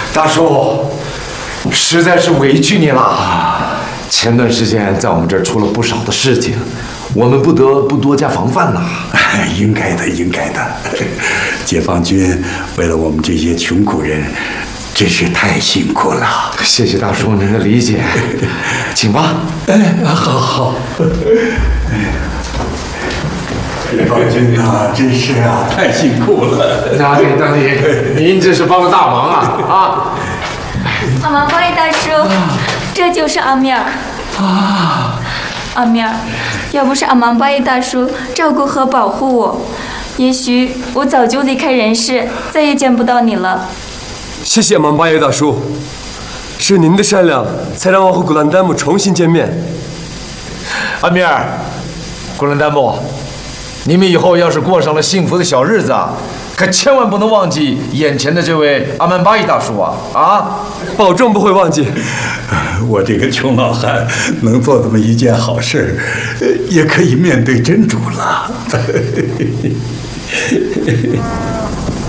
大叔，实在是委屈你了。前段时间在我们这儿出了不少的事情，我们不得不多加防范呐。 应该的，应该的。解放军为了我们这些穷苦人，真是太辛苦了。 谢谢大叔您的理解，请吧。 好。解放军呐，真是啊，太辛苦了。 哪里，您这是帮了大忙啊！ 阿芒巴依大叔，这就是阿面儿。阿面儿，要不是阿芒巴依大叔照顾和保护我，也许我早就离开人世，再也见不到你了。 谢谢阿芒巴依大叔，是您的善良，才让我和古兰丹木重新见面。 阿面儿，古兰丹木，你们以后要是过上了幸福的小日子啊，可千万不能忘记眼前的这位阿曼巴依大叔啊！ 保证不会忘记。 我这个穷老汉能做这么一件好事，也可以面对真主了。